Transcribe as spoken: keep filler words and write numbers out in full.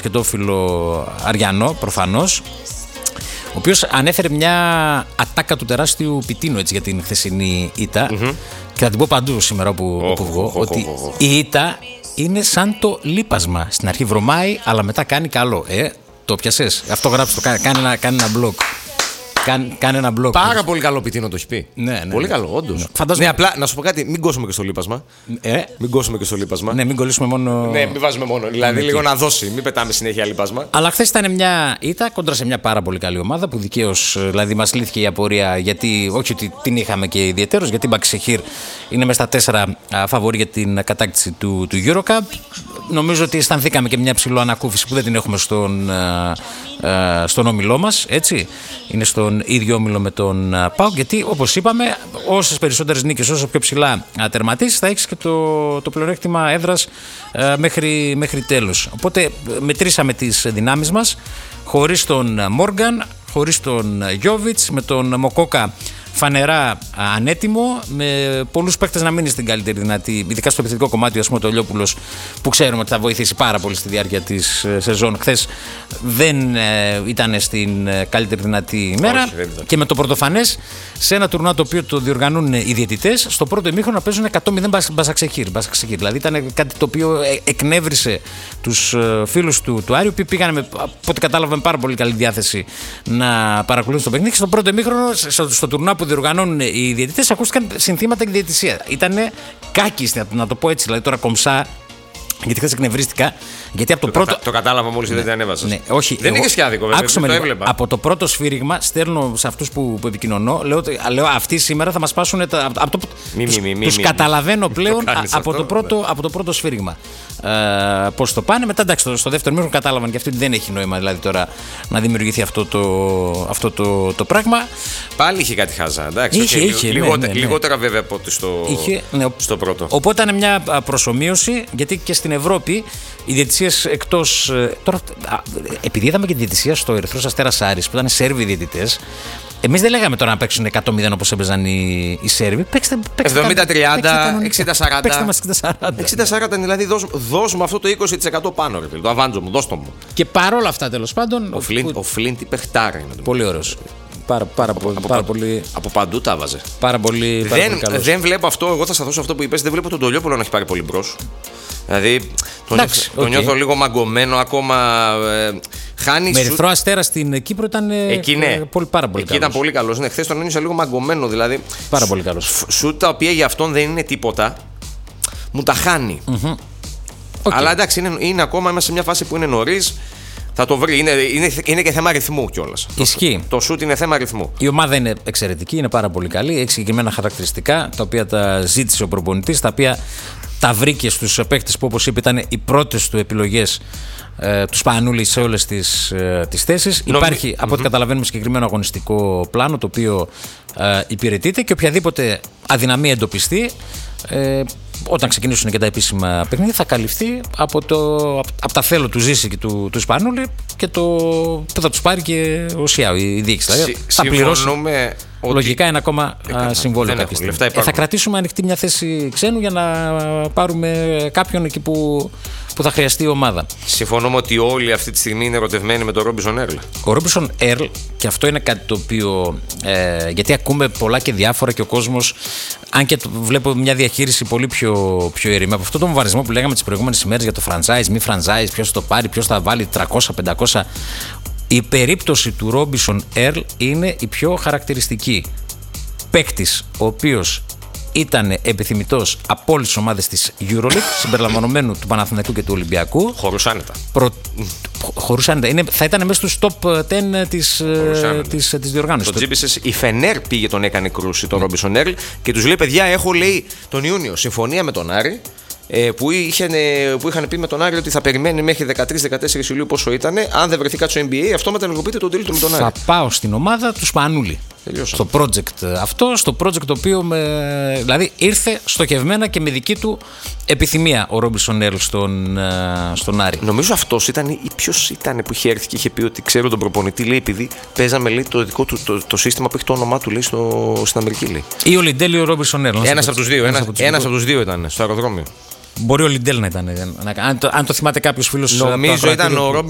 μπασκετόφιλο Αριανό, προφανώς, ο οποίος ανέφερε μια ατάκα του τεράστιου Πιτίνου έτσι, για την χθεσινή ήττα. Mm-hmm. Και θα την πω παντού σήμερα που, oh, που βγω, oh, oh, ότι oh, oh. η ήττα είναι σαν το λίπασμα. Στην αρχή βρωμάει, αλλά μετά κάνει καλό. Ε, το πιασες. Αυτό γράψε το. Κάνε ένα, κάνε ένα μπλοκ. Κάνε, κάνε ένα μπλοκ. Πάρα πολύ καλό Πιτίνο το έχει πει. Ναι, ναι, πολύ ναι. καλό, όντως. Ναι. Φαντάζομαι... ναι, απλά να σου πω κάτι, μην κόσουμε και στο λίπασμα. Ε? Μην κόσουμε και στο λίπασμα. Ναι, μην κολλήσουμε μόνο. Ναι, μην βάζουμε μόνο. Δηλαδή ναι, λίγο και... να δώσει, μην πετάμε συνέχεια λίπασμα. Αλλά χθες ήταν μια ήττα κόντρα σε μια πάρα πολύ καλή ομάδα που δικαίως δηλαδή μας λύθηκε η απορία. Γιατί, όχι ότι την είχαμε και ιδιαιτέρως, γιατί η Μπαξεχήρ είναι μέσα στα τέσσερα φαβορί για την κατάκτηση του, του EuroCup. Νομίζω ότι αισθανθήκαμε και μια ψηλό ανακούφιση που δεν την έχουμε στον, uh, στον όμιλό μας. Έτσι. Είναι στον ίδιο όμιλο με τον uh, ΠΑΟΚ. Γιατί όπως είπαμε, όσες περισσότερες νίκες, όσο πιο ψηλά uh, τερματίσεις, θα έχεις και το, το πλεονέκτημα έδρας uh, μέχρι, μέχρι τέλους. Οπότε μετρήσαμε τις δυνάμεις μας, χωρίς τον Μόργαν, χωρίς τον Γιόβιτς, με τον Μοκόκα φανερά ανέτοιμο, με πολλούς παίκτες να μείνει στην καλύτερη δυνατή, ειδικά στο επιθετικό κομμάτι, ας πούμε, το Λιόπουλος, που ξέρουμε ότι θα βοηθήσει πάρα πολύ στη διάρκεια της σεζόν. Χθες δεν ε, ήταν στην καλύτερη δυνατή ημέρα. Όχι, και με το πρωτοφανές σε ένα τουρνά το οποίο το διοργανούν οι διαιτητές, στο πρώτο ημίχρονο να παίζουν εκατό μηδέν Μπασαξεχήρ. Δηλαδή ήταν κάτι το οποίο εκνεύρισε τους φίλους του, του Άριου, που πήγαν, με, από ό,τι κατάλαβα, με πάρα πολύ καλή διάθεση να παρακολουθούν το παιχνίδι. Στο πρώτο ημίχρονο, στο, στο τουρνά που διοργανώνουν οι διαιτητές, ακούστηκαν συνθήματα και διαιτησία. Ήτανε κάκιστη, να το πω έτσι, δηλαδή τώρα κομψά. Γιατί χθες εκνευρίστηκα. Γιατί από το, το πρώτο. Κατα... Το κατάλαβα μόλις ναι, δεν την ανέβασες. Ναι, όχι. Δεν είναι και άδικο, βέβαια. Το έβλεπα. Από το πρώτο σφύριγμα, στέλνω σε αυτούς που, που επικοινωνώ, λέω, λέω αυτοί σήμερα θα μας πάσουν. Τα, από το, μη, τους μη, μη, τους μη, καταλαβαίνω μη, πλέον το από, αυτό, το πρώτο, από το πρώτο σφύριγμα. Ε, πώς το πάνε. Μετά εντάξει, στο, στο δεύτερο μήχρονο κατάλαβαν και αυτοί ότι δεν έχει νόημα δηλαδή τώρα να δημιουργηθεί αυτό το, αυτό το, το πράγμα. Πάλι είχε κάτι χάζα. Εντάξει, είχε, okay, είχε, λιγότερα, ναι, ναι, ναι. λιγότερα βέβαια από ότι στο, είχε, ναι, στο πρώτο. Οπότε ήταν μια προσομοίωση, γιατί και στην Ευρώπη οι διαιτησίες εκτός. Τώρα, επειδή είδαμε και τη διαιτησία στο Ερυθρός Αστέρας Άρης που ήταν Σέρβοι διαιτητές, εμείς δεν λέγαμε τώρα να παίξουν εκατό μηδέν όπως έπαιζαν οι, οι Σέρβοι. Παίξτε, παίξτε εβδομήντα τριάντα, εξήντα σαράντα. Παίξτε μας εξήντα σαράντα. εξήντα σαράντα, δηλαδή δώσ' δώσ' μου αυτό το είκοσι τοις εκατό πάνω, ρε, το αβάντζο μου, δώσ' το μου. Και παρόλα αυτά, τέλος πάντων. Ο Φλίντ, ο Φλίντ παιχτάρα είναι. Πολύ ωραίος. Πάρα, πάρα, από, από, πάρα πολύ. Από παντού τα βάζε. Πάρα πολύ. Πάρα δεν, πολύ δεν βλέπω αυτό, εγώ θα σταθώ σε αυτό που είπες, δεν βλέπω τον Τολιόπουλο να έχει πάρει πολύ μπρος. Δηλαδή τον, Εντάξει, τον okay. νιώθω λίγο μαγκωμένο ακόμα. Ε, χάνει με Ερυθρό Αστέρα στην Κύπρο ήταν εκεί, ναι. πολύ, πάρα πολύ καλός. Εκεί ήταν πολύ καλός. Ναι, χθες τον ένιωσα λίγο μαγκωμένο. Δηλαδή, πάρα πολύ καλός. Σουτ τα οποία για αυτόν δεν είναι τίποτα, μου τα χάνει. Mm-hmm. Okay. Αλλά εντάξει, είναι, είναι ακόμα είμαστε σε μια φάση που είναι νωρίς. Θα το βρει. Είναι, είναι, είναι και θέμα ρυθμού κιόλας. Ισχύει. Το, το σουτ είναι θέμα ρυθμού. Η ομάδα είναι εξαιρετική, είναι πάρα πολύ καλή. Έχει συγκεκριμένα χαρακτηριστικά τα οποία τα ζήτησε ο προπονητής, τα οποία τα βρήκε στους παίκτες που, όπως είπε, ήταν οι πρώτες του επιλογές ε, του Σπανούλη σε όλες τις, ε, τις θέσεις. Νομι... Υπάρχει, από mm-hmm. ό,τι καταλαβαίνουμε, συγκεκριμένο αγωνιστικό πλάνο το οποίο ε, υπηρετείται, και οποιαδήποτε αδυναμία εντοπιστεί, ε, όταν ξεκινήσουν και τα επίσημα παιχνίδια, θα καλυφθεί από, το, από τα θέλω του Ζήση και του, του Σπανούλη, και το που θα τους πάρει και ο ΣΙΑΟ, η διοίκηση. Δηλαδή, θα πληρώσει. Ότι... Λογικά είναι ακόμα ε, συμβόλαιο κάποια στιγμή. Ε, θα κρατήσουμε ανοιχτή μια θέση ξένου για να πάρουμε κάποιον εκεί που, που θα χρειαστεί η ομάδα. Συμφωνούμε ότι όλοι αυτή τη στιγμή είναι ερωτευμένοι με τον Ρόμπινσον Έρλ. Ο Ρόμπινσον Έρλ, και αυτό είναι κάτι το οποίο. Ε, γιατί ακούμε πολλά και διάφορα και ο κόσμος, αν και βλέπω μια διαχείριση πολύ πιο, πιο ήρεμη. Από αυτό το βομβαρισμό που λέγαμε τις προηγούμενες ημέρες για το franchise, μη franchise, ποιος θα το πάρει, ποιος θα βάλει τριακόσια πεντακόσια. Η περίπτωση του Ρόμπινσον Έρλ είναι η πιο χαρακτηριστική. Παίκτης ο οποίος ήταν επιθυμητός από όλες τις ομάδες της EuroLeague, συμπεριλαμβανομένου του Παναθηναϊκού και του Ολυμπιακού. Χωρούσε άνετα. Προ... Χωρούσε άνετα. Είναι... Θα ήταν μέσα στους top δέκα της, της, της διοργάνωσης. Το Τζίμπησες, η Φενέρ πήγε, τον έκανε κρούση τον Ρόμπινσον Έρλ και τους λέει: παιδιά, έχω, λέει, τον Ιούνιο συμφωνία με τον Άρη. Που είχαν, που είχαν πει με τον Άρη ότι θα περιμένει μέχρι δεκατρείς δεκατέσσερις Ιουλίου πόσο ήταν. Αν δεν βρεθεί κάτι στο N B A, αυτό μεταλλεργοποιείται τον τίτλο με τον Άρη. Θα πάω στην ομάδα του Σπανούλη. Στο project αυτό, στο project το οποίο με, δηλαδή ήρθε στοχευμένα και με δική του επιθυμία ο Ρόμπινσον Έρλ στον, στον Άρη. Νομίζω αυτός ήταν ή ποιος ήταν που είχε έρθει και είχε πει ότι ξέρω τον προπονητή, λέει, επειδή παίζαμε, λέει, το δικό του το, το σύστημα που έχει το όνομά του, λέει, στο, στην Αμερική, λέει. Ή ο Λιντέλ ή ο Ρόμπινσον Έρλ. Ένας από τους δύο, ένας, ένας από τους δύο ήταν στο αεροδρόμιο. Μπορεί ο Λιντέλ να ήταν. Αν το, αν το θυμάται κάποιος φίλος. Νομίζω ήταν ο,